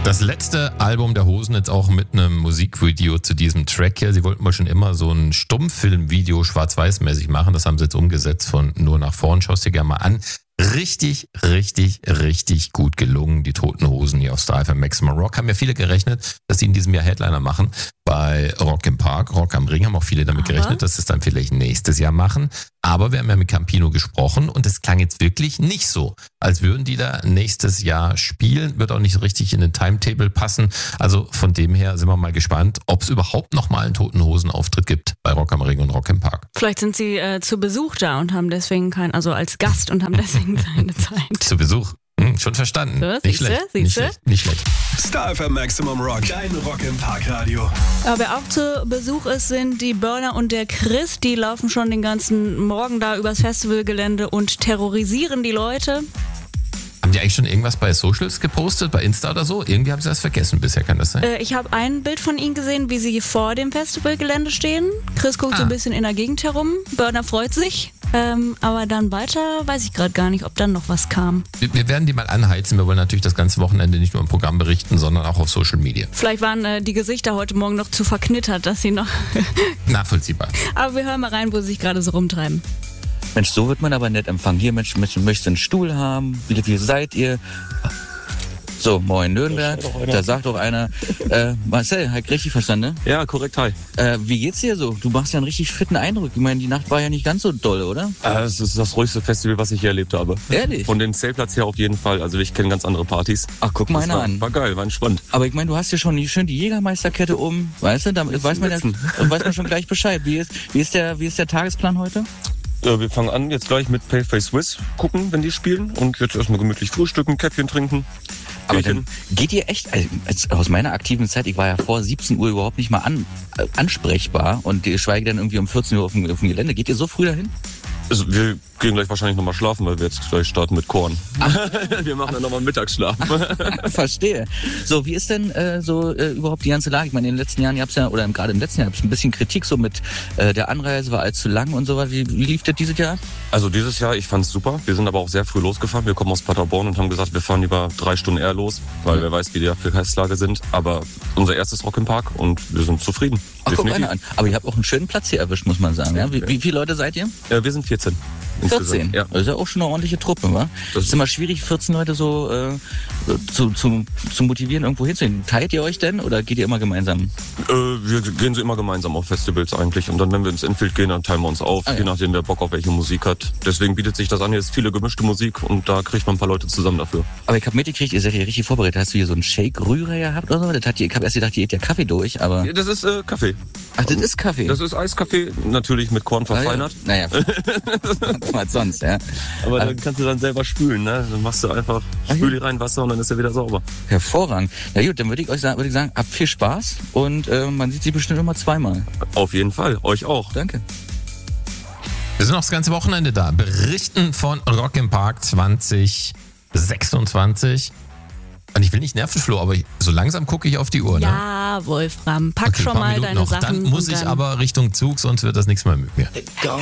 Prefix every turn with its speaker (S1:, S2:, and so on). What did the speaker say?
S1: Das letzte Album der Hosen jetzt auch mit einem Musikvideo zu diesem Track hier. Sie wollten mal schon immer so ein Stummfilmvideo schwarz-weiß-mäßig machen. Das haben sie jetzt umgesetzt von Nur nach vorn. Schau es dir gerne mal an. Richtig gut gelungen. Die Toten Hosen hier auf Style FM Maximum Rock. Haben ja viele gerechnet, dass sie in diesem Jahr Headliner machen. Bei Rock im Park, Rock am Ring haben auch viele damit gerechnet, dass sie es dann vielleicht nächstes Jahr machen. Aber wir haben ja mit Campino gesprochen und es klang jetzt wirklich nicht so, als würden die da nächstes Jahr spielen. Wird auch nicht so richtig in den Timetable passen. Also von dem her sind wir mal gespannt, ob es überhaupt noch mal einen Toten Hosen Auftritt gibt bei Rock am Ring und Rock im Park.
S2: Vielleicht sind sie zu Besuch da und haben deswegen also als Gast und haben deswegen keine Zeit.
S1: Zu Besuch. Schon verstanden.
S2: So,
S1: nicht schlecht.
S3: Star FM Maximum Rock, dein Rock im Park Radio.
S2: Aber wer auch zu Besuch ist, sind die Burner und der Chris. Die laufen schon den ganzen Morgen da übers Festivalgelände und terrorisieren die Leute.
S1: Haben die eigentlich schon irgendwas bei Socials gepostet, bei Insta oder so? Irgendwie haben sie das vergessen bisher, kann das sein?
S2: Ich habe ein Bild von ihnen gesehen, wie sie vor dem Festivalgelände stehen. Chris guckt so ein bisschen in der Gegend herum. Burner freut sich. Aber dann weiter weiß ich gerade gar nicht, ob dann noch was kam.
S1: Wir werden die mal anheizen. Wir wollen natürlich das ganze Wochenende nicht nur im Programm berichten, sondern auch auf Social Media.
S2: Vielleicht waren die Gesichter heute Morgen noch zu verknittert, dass sie noch...
S1: Nachvollziehbar.
S2: Aber wir hören mal rein, wo sie sich gerade so rumtreiben.
S4: Mensch, so wird man aber nett empfangen. Hier, Mensch, möchtest du einen Stuhl haben? Wie viel seid ihr? So, moin Nürnberg. Da sagt doch einer, Marcel, halt richtig verstanden, ne?
S5: Ja, korrekt, hi.
S4: Wie geht's dir so? Du machst ja einen richtig fitten Eindruck. Ich meine, die Nacht war ja nicht ganz so doll, oder?
S5: Es ist das ruhigste Festival, was ich hier erlebt habe.
S4: Ehrlich?
S5: Von dem Zeltplatz her auf jeden Fall. Also ich kenne ganz andere Partys.
S4: Ach, guck mal einer an.
S5: War geil, war entspannt.
S4: Aber ich meine, du hast ja schon schön die Jägermeisterkette um. Weißt du, damit weiß man schon gleich Bescheid. Wie ist der Tagesplan heute?
S5: Ja, wir fangen an jetzt gleich mit Paleface Swiss gucken, wenn die spielen. Und jetzt erstmal gemütlich frühstücken, Käffchen trinken.
S4: Aber dann geht ihr echt, also aus meiner aktiven Zeit, ich war ja vor 17 Uhr überhaupt nicht mal ansprechbar und geschweige denn irgendwie um 14 Uhr auf dem Gelände. Geht ihr so früh dahin?
S5: Also wir gehen gleich wahrscheinlich nochmal schlafen, weil wir jetzt gleich starten mit Korn. Wir machen dann nochmal Mittagsschlaf.
S4: Verstehe. So, wie ist denn überhaupt die ganze Lage? Ich meine, in den letzten Jahren, oder gerade im letzten Jahr, gab es ein bisschen Kritik so mit der Anreise, war allzu lang und so. Wie lief das dieses Jahr?
S5: Also dieses Jahr, ich fand's super. Wir sind aber auch sehr früh losgefahren. Wir kommen aus Paderborn und haben gesagt, wir fahren lieber 3 Stunden eher los, weil wer weiß, wie die Verkehrslage sind. Aber unser erstes Rock im Park und wir sind zufrieden.
S4: Ach, guck einer an. Aber ihr habt auch einen schönen Platz hier erwischt, muss man sagen. Ja? Wie viele Leute seid ihr?
S5: Wir sind 14.
S4: 14?
S5: Ja.
S4: Das ist ja auch schon eine ordentliche Truppe, wa? Das ist immer schwierig, 14 Leute so zu motivieren, irgendwo hinzugehen. Teilt ihr euch denn oder geht ihr immer gemeinsam?
S5: Wir gehen so immer gemeinsam auf Festivals eigentlich. Und dann, wenn wir ins Infield gehen, dann teilen wir uns auf, je nachdem, wer Bock auf welche Musik hat. Deswegen bietet sich das an, hier ist viele gemischte Musik und da kriegt man ein paar Leute zusammen dafür.
S4: Aber ich habe mitgekriegt, ihr seid ja richtig vorbereitet. Hast du hier so einen Shake-Rührer gehabt oder so? Ich habe erst gedacht, ihr geht ja Kaffee durch, aber...
S5: Das ist Kaffee.
S4: Ach, das ist Kaffee?
S5: Das ist Eiskaffee, natürlich mit Korn verfeinert.
S4: Naja, was sonst, ja.
S5: Aber dann kannst du dann selber spülen, ne? Dann machst du einfach Spüli rein Wasser und dann ist er wieder sauber.
S4: Hervorragend. Na gut, dann würde ich sagen, habt viel Spaß und man sieht sie bestimmt immer zweimal.
S5: Auf jeden Fall, euch auch.
S4: Danke.
S1: Wir sind auch das ganze Wochenende da. Berichten von Rock im Park 2026. Und ich will nicht nerven, Flo, aber so langsam gucke ich auf die Uhr.
S2: Ja,
S1: ne?
S2: Wolfram, pack schon mal deine
S1: noch.
S2: Sachen.
S1: Dann muss ich aber Richtung Zug, sonst wird das nichts mehr mit mir.